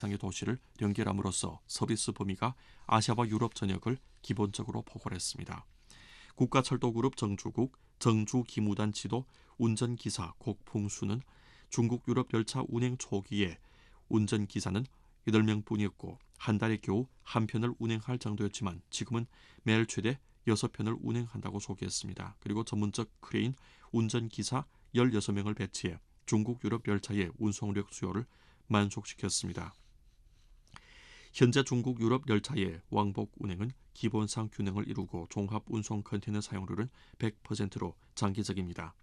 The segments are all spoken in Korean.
이상의 도시를 연결함으로써 서비스 범위가 아시아와 유럽 전역을 기본적으로 포괄했습니다. 국가철도그룹 정주국, 정주기무단 지도, 운전기사 곡풍수는 중국 유럽 열차 운행 초기에 운전기사는 8명뿐이었고 한 달에 겨우 한 편을 운행할 정도였지만 지금은 매일 최대 6편을 운행한다고 소개했습니다. 그리고 전문적 크레인 운전기사 16명을 배치해 중국 유럽 열차의 운송력 수요를 만족시켰습니다. 현재 중국 유럽 열차의 왕복 운행은 기본상 균형을 이루고 종합 운송 컨테이너 사용률은 100%로 장기적입니다.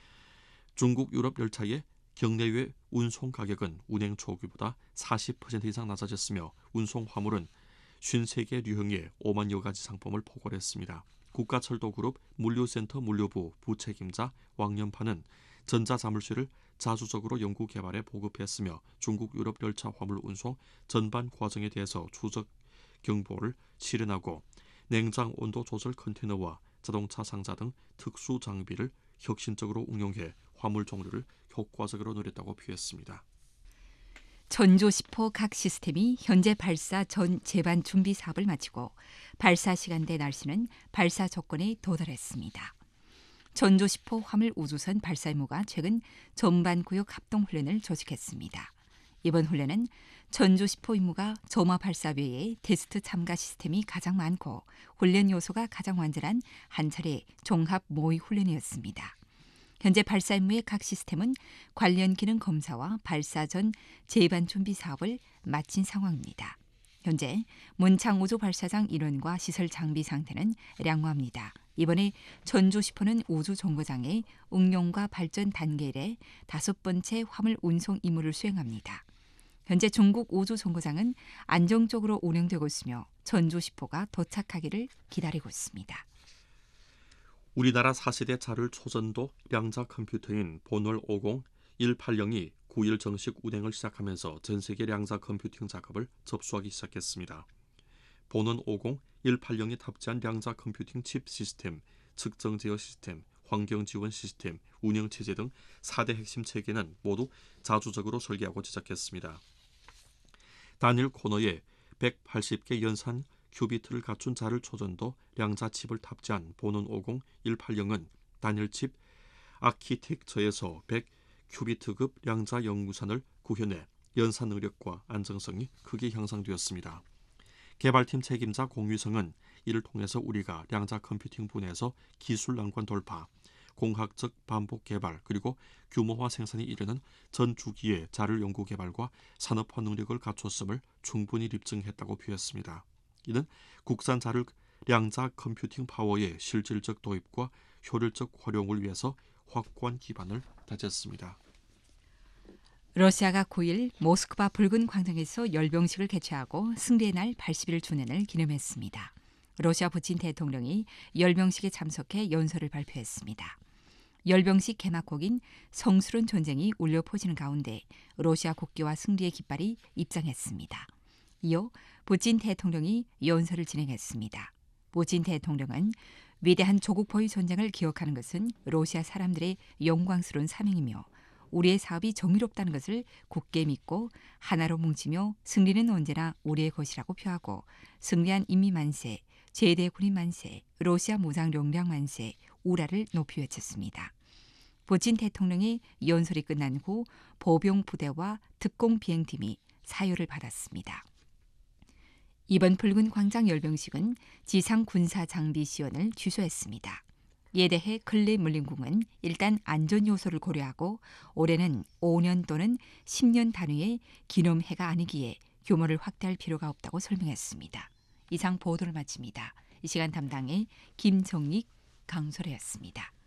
중국 유럽 열차의 경내외 운송 가격은 운행 초기보다 40% 이상 낮아졌으며 운송 화물은 53개 류형의 5만여 가지 상품을 포괄했습니다. 국가철도그룹 물류센터 물류부 부책임자 왕연파는 전자자물쇠를 자주적으로 연구 개발에 보급했으며 중국 유럽 열차 화물 운송 전반 과정에 대해서 추적 경보를 실현하고 냉장 온도 조절 컨테이너와 자동차 상자 등 특수 장비를 혁신적으로 응용해 화물 종류를 효과적으로 누렸다고 표했습니다. 전조 10호 각 시스템이 현재 발사 전 제반 준비 사업을 마치고 발사 시간대 날씨는 발사 조건에 도달했습니다. 전조 10호 화물 우주선 발사 임무가 최근 전반 구역 합동 훈련을 조직했습니다. 이번 훈련은 전조 10호 임무가 점화 발사 외에 테스트 참가 시스템이 가장 많고 훈련 요소가 가장 완전한 한 차례 종합 모의 훈련이었습니다. 현재 발사 임무의 각 시스템은 관련 기능 검사와 발사 전 제반 준비 사업을 마친 상황입니다. 현재 문창 우주 발사장 인원과 시설 장비 상태는 양호합니다. 이번에 전조 10호는 우주 정거장의 응용과 발전 단계에 5번째 화물 운송 임무를 수행합니다. 현재 중국 우주 정거장은 안정적으로 운영되고 있으며 전조 10호가 도착하기를 기다리고 있습니다. 우리나라 4세대 자율 초전도 량자 컴퓨터인 본월 50 180이 9일 정식 운행을 시작하면서 전세계 량자 컴퓨팅 작업을 접수하기 시작했습니다. 본원 50 180이 탑재한 량자 컴퓨팅 칩 시스템, 측정 제어 시스템, 환경 지원 시스템, 운영 체제 등 4대 핵심 체계는 모두 자주적으로 설계하고 제작했습니다. 단일 코너에 180개 연산 큐비트를 갖춘 자율 초전도 량자 칩을 탑재한 본원 50 180은 단일 칩 아키텍처에서 100 큐비트급 량자 연구산을 구현해 연산 능력과 안정성이 크게 향상되었습니다. 개발팀 책임자 공유성은 이를 통해서 우리가 량자 컴퓨팅 분야에서 기술 난관 돌파, 공학적 반복 개발 그리고 규모화 생산이 이르는 전 주기의 자율 연구 개발과 산업화 능력을 갖췄음을 충분히 입증했다고 표했습니다. 이는 국산 자율 량자 컴퓨팅 파워의 실질적 도입과 효율적 활용을 위해서 확고한 기반을 다졌습니다. 러시아가 9일 모스크바 붉은 광장에서 열병식을 개최하고 승리의 날 80일 주년을 기념했습니다. 러시아 푸틴 대통령이 열병식에 참석해 연설을 발표했습니다. 열병식 개막곡인 성스러운 전쟁이 울려 퍼지는 가운데 러시아 국기와 승리의 깃발이 입장했습니다. 이어 푸틴 대통령이 연설을 진행했습니다. 푸틴 대통령은 위대한 조국포위 전쟁을 기억하는 것은 러시아 사람들의 영광스러운 사명이며 우리의 사업이 정의롭다는 것을 굳게 믿고 하나로 뭉치며 승리는 언제나 우리의 것이라고 표하고 승리한 인미 만세, 제대 군인 만세, 러시아 무장력량 만세, 우라를 높이 외쳤습니다. 푸틴 대통령의 연설이 끝난 후 보병 부대와 특공 비행팀이 사유를 받았습니다. 이번 붉은 광장 열병식은 지상 군사 장비 시연을 취소했습니다. 이에 대해 클레물린궁은 일단 안전 요소를 고려하고 올해는 5년 또는 10년 단위의 기념해가 아니기에 규모를 확대할 필요가 없다고 설명했습니다. 이상 보도를 마칩니다. 이 시간 담당의 김정익 강소래였습니다.